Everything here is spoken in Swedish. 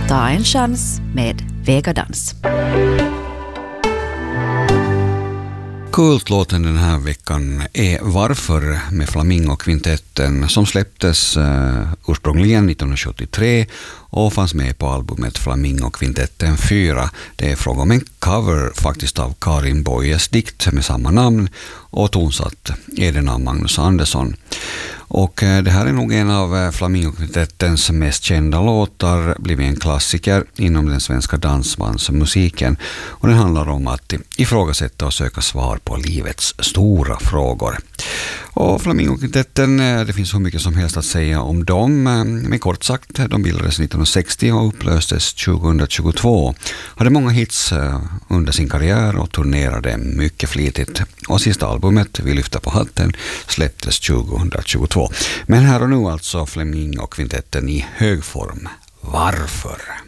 Ta en chans med Vegadans. Kultlåten den här veckan är Varför med Flamingo-kvintetten som släpptes ursprungligen 1973 och fanns med på albumet Flamingo-kvintetten 4. Det är fråga om en cover faktiskt av Karin Boyes dikt med samma namn och tonsatt Edna Magnus Andersson. Och det här är nog en av Flamingo-kvintettens mest kända låtar, blivit en klassiker inom den svenska dansbandsmusiken. Och den handlar om att ifrågasätta och söka svar på livets stora frågor. Och Flamingo-kvintetten, det finns så mycket som helst att säga om dem. Men kort sagt, de bildades 1960 och upplöstes 2022. Hade många hits under sin karriär och turnerade mycket flitigt. Och sista albumet, Vi lyfter på hatten, släpptes 2022. Men här och nu alltså Flamingo-kvintetten i hög form. Varför?